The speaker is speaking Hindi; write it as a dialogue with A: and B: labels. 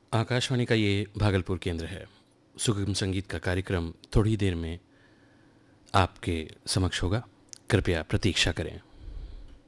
A: आकाशवाणी का ये भागलपुर केंद्र है। सुगम संगीत का कार्यक्रम थोड़ी देर में आपके समक्ष होगा। कृपया प्रतीक्षा करें।